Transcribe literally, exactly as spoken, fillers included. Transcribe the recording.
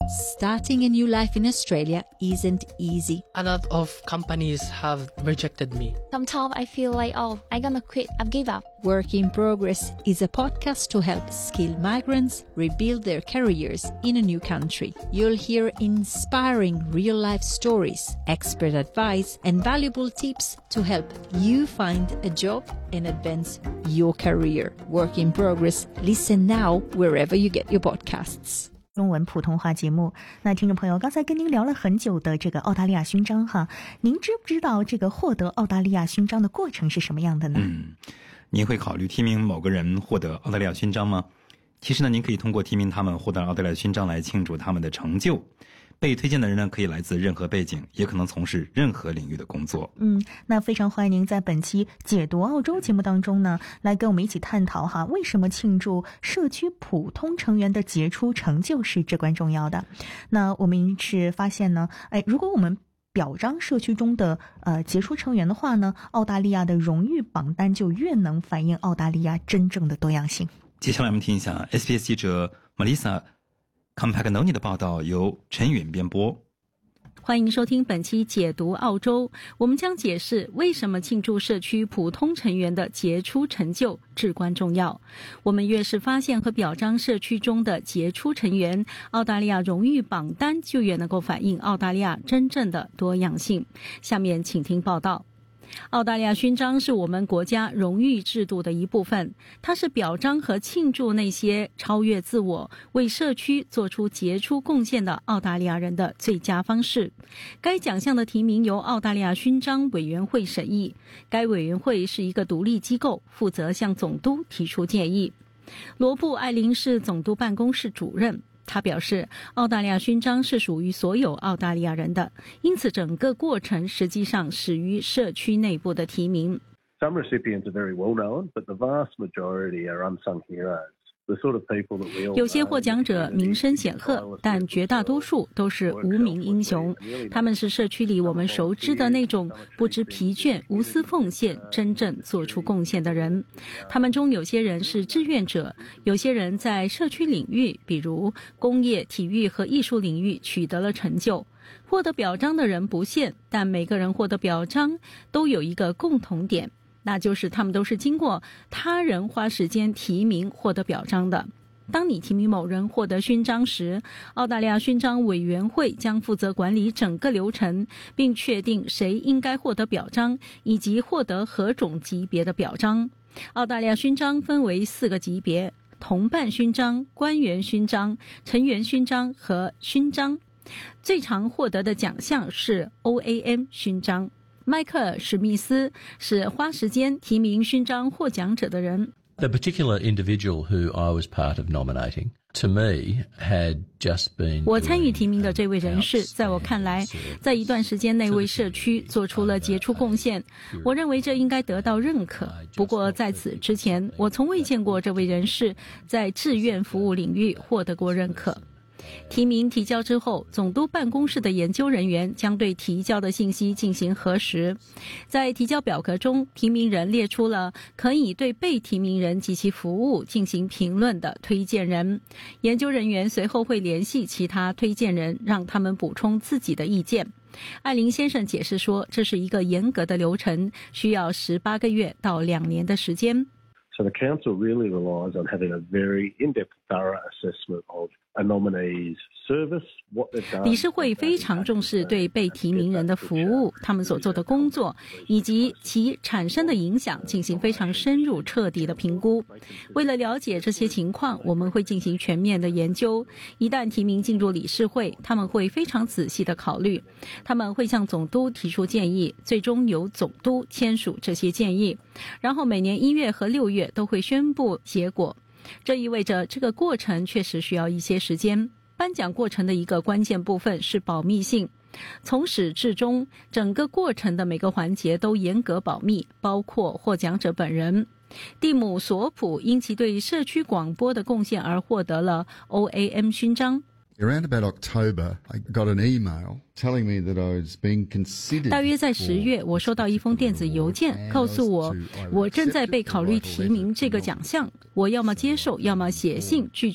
Starting a new life in Australia isn't easy. A lot of companies have rejected me. Sometimes I feel like, oh, I'm gonna quit, I've give up. Work in Progress is a podcast to help skilled migrants rebuild their careers in a new country. You'll hear inspiring real-life stories, expert advice, and valuable tips to help you find a job and advance your career. Work in Progress. Listen now wherever you get your podcasts. 中文普通话节目。那听众朋友，刚才跟您聊了很久的这个澳大利亚勋章哈，您知不知道这个获得澳大利亚勋章的过程是什么样的呢？ 嗯，您会考虑提名某个人获得澳大利亚勋章吗？其实呢，您可以通过提名他们获得澳大利亚勋章来庆祝他们的成就。被推荐的人呢，可以来自任何背景，也可能从事任何领域的工作。 嗯，那非常欢迎您在本期解读澳洲节目当中呢，来跟我们一起探讨哈，为什么庆祝社区普通成员的杰出成就是至关重要的。那我们是发现呢，哎，如果我们表彰社区中的呃杰出成员的话呢，澳大利亚的荣誉榜单就越能反映澳大利亚真正的多样性。 接下来我们听一下 S B S 记者 Melissa Compagnoni 的报道，由陈允编播。 欢迎收听本期解读澳洲，我们将解释为什么庆祝社区普通成员的杰出成就至关重要。我们越是发现和表彰社区中的杰出成员，澳大利亚荣誉榜单就越能够反映澳大利亚真正的多样性。下面请听报道。澳大利亚勋章是我们国家荣誉制度的一部分，它是表彰和庆祝那些超越自我、为社区做出杰出贡献的澳大利亚人的最佳方式。该奖项的提名由澳大利亚勋章委员会审议，该委员会是一个独立机构，负责向总督提出建议。罗布·艾林是总督办公室主任。他表示，澳大利亚勋章是属于所有澳大利亚人的，因此整个过程实际上始于社区内部的提名。 Some recipients are very well known, but the vast majority are unsung heroes. The sort of people that we all 有些获奖者名声显赫，但绝大多数都是无名英雄。他们是社区里我们熟知的那种不知疲倦、无私奉献、真正做出贡献的人。他们中有些人是志愿者，有些人在社区领域，比如工业、体育和艺术领域取得了成就。获得表彰的人不限，但每个人获得表彰都有一个共同点，那就是他们都是经过他人花时间提名获得表彰的。当你提名某人获得勋章时，澳大利亚勋章委员会将负责管理整个流程，并确定谁应该获得表彰，以及获得何种级别的表彰。澳大利亚勋章分为四个级别：同伴勋章、官员勋章、成员勋章和勋章。最常获得的奖项是 O A M 勋章。迈克尔·史密斯是花时间提名勋章获奖者的人。 The particular individual who I was part of nominating, to me, had just been 我参与提名的这位人士，在我看来，在一段时间内为社区做出了杰出贡献，我认为这应该得到认可。不过在此之前，我从未见过这位人士在志愿服务领域获得过认可。提名提交之后，总督办公室的研究人员将对提交的信息进行核实。在提交表格中，提名人列出了可以对被提名人及其服务进行评论的推荐人。研究人员随后会联系其他推荐人，让他们补充自己的意见。艾林先生解释说，这是一个严格的流程，需要十八个月到两年的时间。 So the council really relies on having a very in-depth, thorough assessment of a nominee's service, what they've done. 理事会非常重视对被提名人的服务、他们所做的工作以及其产生的影响进行非常深入彻底的评估。为了了解这些情况，我们会进行全面的研究。一旦提名进入理事会，他们会非常仔细的考虑，他们会向总督提出建议，最终由总督签署这些建议，然后每年一月和六月都会宣布结果。这意味着这个过程确实需要一些时间。颁奖过程的一个关键部分是保密性，从始至终，整个过程的每个环节都严格保密，包括获奖者本人。蒂姆·索普因其对社区广播的贡献而获得了 O A M 勋章。 Around about October, I got an email telling me that I was being considered. 大约在十月，我收到一封电子邮件，告诉我我正在被考虑提名这个奖项。我要么接受，要么写信拒绝。